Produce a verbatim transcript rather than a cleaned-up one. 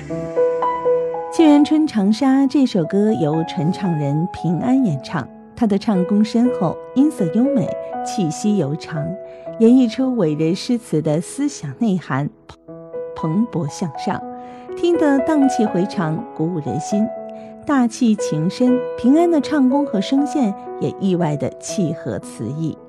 《沁园春·长沙》这首歌由传唱人平安演唱，他的唱功深厚，音色优美，气息悠长，演绎出伟人诗词的思想内涵，蓬勃向上，听得荡气回肠，鼓舞人心，大气情深。平安的唱功和声线也意外的契合词意。